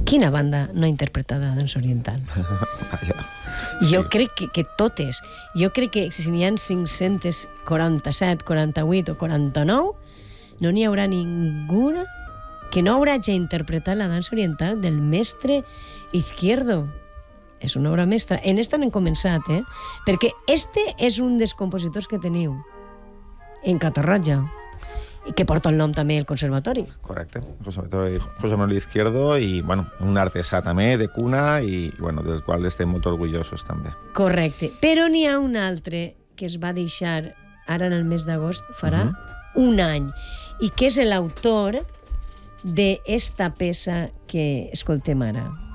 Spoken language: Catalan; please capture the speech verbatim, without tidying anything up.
Quina banda no ha interpretat la dansa oriental? Jo crec que, que totes. Jo crec que si n'hi ha cinc-cents quaranta-set, quaranta-vuit o quaranta-nou, no n'hi haurà ninguna que no haurà ja interpretat la dansa oriental del mestre Izquierdo. És una obra mestra. En esta n'hem començat, eh? Perquè este és un dels compositors que teniu en Catarroja, que porta el nom també el conservatori. Correcte, el conservatori José Manuel Izquierdo, i bueno, un artesà també de cuna, i bueno, del qual estem molt orgullosos també. Correcte, però n'hi ha un altre que es va deixar ara en el mes d'agost, farà uh-huh. un any, i que és l'autor d'esta peça que escoltem ara.